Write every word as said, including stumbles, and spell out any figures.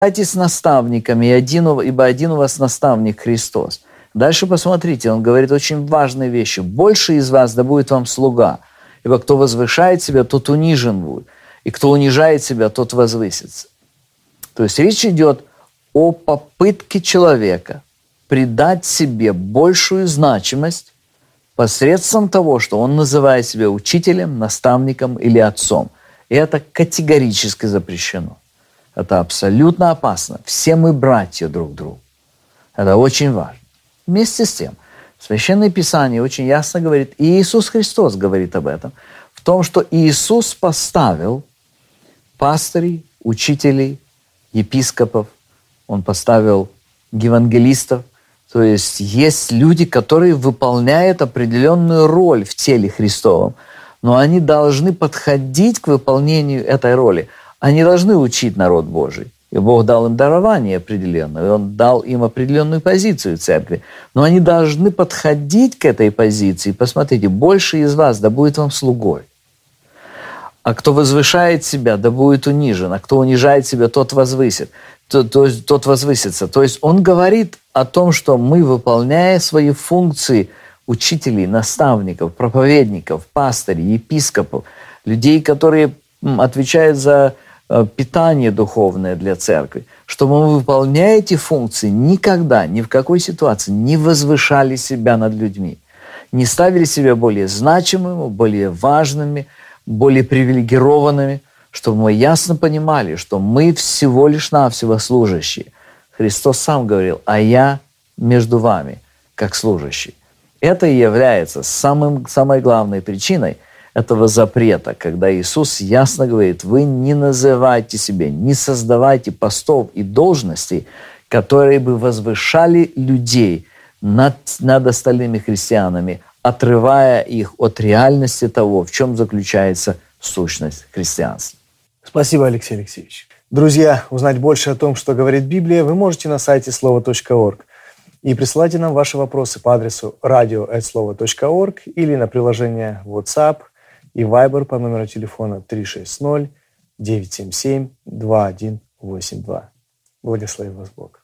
Являйтесь наставниками, и один, у- ибо один у вас наставник Христос. Дальше посмотрите, он говорит очень важные вещи. «Больше из вас да будет вам слуга, ибо кто возвышает себя, тот унижен будет, и кто унижает себя, тот возвысится». То есть речь идет о попытке человека придать себе большую значимость посредством того, что он называет себя учителем, наставником или отцом. И это категорически запрещено. Это абсолютно опасно. Все мы братья друг другу. Это очень важно. Вместе с тем, Священное Писание очень ясно говорит, и Иисус Христос говорит об этом, в том, что Иисус поставил пастырей, учителей, епископов, Он поставил евангелистов. То есть есть люди, которые выполняют определенную роль в теле Христовом, но они должны подходить к выполнению этой роли. Они должны учить народ Божий. И Бог дал им дарование определенное, и Он дал им определенную позицию в церкви. Но они должны подходить к этой позиции. Посмотрите, больше из вас да будет вам слугой. А кто возвышает себя, да будет унижен. А кто унижает себя, тот возвысит. То, то, тот возвысится. То есть он говорит о том, что мы, выполняя свои функции учителей, наставников, проповедников, пастырей, епископов, людей, которые отвечают за питание духовное для церкви, чтобы мы, выполняя эти функции, никогда, ни в какой ситуации не возвышали себя над людьми, не ставили себя более значимыми, более важными, более привилегированными, чтобы мы ясно понимали, что мы всего лишь навсего служащие. Христос сам говорил, а я между вами, как служащий. Это и является самым, самой главной причиной этого запрета, когда Иисус ясно говорит, вы не называйте себе, не создавайте постов и должностей, которые бы возвышали людей над, над остальными христианами, отрывая их от реальности того, в чем заключается сущность христианства. Спасибо, Алексей Алексеевич. Друзья, узнать больше о том, что говорит Библия, вы можете на сайте слово точка орг. И присылайте нам ваши вопросы по адресу радио эт слово точка орг или на приложение WhatsApp и Viber по номеру телефона три шесть ноль девять семь семь два один восемь два. Благослови вас Бог.